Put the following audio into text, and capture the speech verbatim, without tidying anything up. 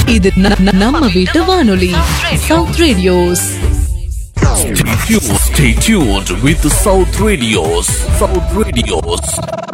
இது ந- ந- நம்ம வீட்டு வானொலி south radios. Stay tuned, stay tuned with South Radios. South Radios.